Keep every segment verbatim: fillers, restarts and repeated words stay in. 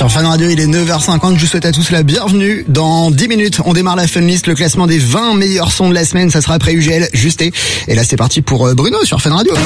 sur Fun Radio, il est neuf heures cinquante, je vous souhaite à tous la bienvenue. Dans dix minutes, on démarre la Fun List, le classement des vingt meilleurs sons de la semaine, ça sera après U G L, Justé. Et là c'est parti pour Bruno sur Fun Radio.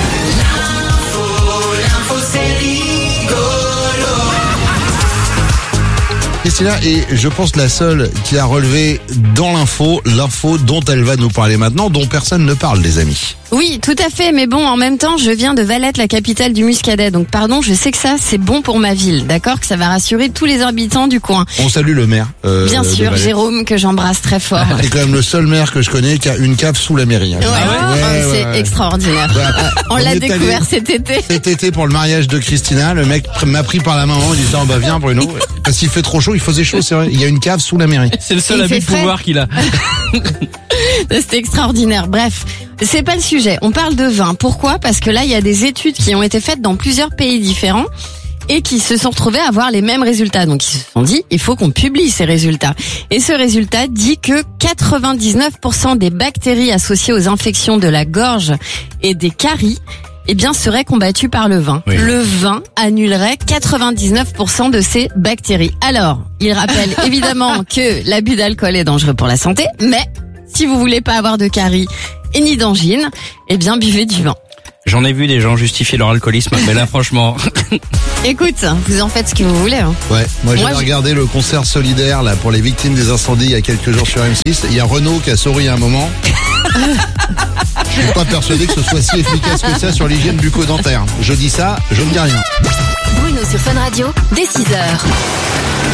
Christina est, je pense, la seule qui a relevé dans l'info, l'info dont elle va nous parler maintenant, dont personne ne parle, les amis. Oui, tout à fait, mais bon, en même temps, je viens de Valette, la capitale du Muscadet, donc pardon, je sais que ça, c'est bon pour ma ville, d'accord, que ça va rassurer tous les habitants du coin. On salue le maire. Euh, Bien sûr, Jérôme, que j'embrasse très fort. C'est quand même le seul maire que je connais qui a une cave sous la mairie. Hein. Ouais, ah ouais, ouais, c'est ouais. extraordinaire. Ouais, on, on l'a découvert cet été. Cet été pour le mariage de Christina, le mec m'a pris par la main en disant oh, bah viens Bruno, parce qu'il fait trop chaud, il faisait chaud, c'est vrai. Il y a une cave sous la mairie. C'est le seul abus de pouvoir qu'il a. C'était extraordinaire. Bref, c'est pas le sujet. On parle de vin. Pourquoi ? Parce que là, il y a des études qui ont été faites dans plusieurs pays différents et qui se sont retrouvés à avoir les mêmes résultats. Donc, ils se sont dit, il faut qu'on publie ces résultats. Et ce résultat dit que quatre-vingt-dix-neuf pour cent des bactéries associées aux infections de la gorge et des caries eh bien, serait combattu par le vin. Oui. Le vin annulerait quatre-vingt-dix-neuf pour cent de ces bactéries. Alors, il rappelle évidemment que l'abus d'alcool est dangereux pour la santé, mais si vous voulez pas avoir de caries et ni d'angine, eh bien, buvez du vin. J'en ai vu des gens justifier leur alcoolisme, mais là, franchement... Écoute, vous en faites ce que vous voulez. Hein. Ouais, moi j'ai moi, regardé le concert solidaire là pour les victimes des incendies il y a quelques jours sur M six. Il y a Renaud qui a souri à un moment. Je suis pas persuadé que ce soit si efficace que ça sur l'hygiène bucco-dentaire. Je dis ça, je ne dis rien. Bruno sur Fun Radio, dès six heures.